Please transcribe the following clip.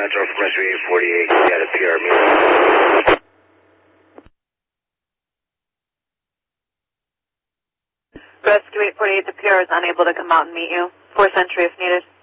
Metro from Rescue 848. You got a PR meeting. Rescue 848, the PR is unable to come out and meet you. 4 Century if needed.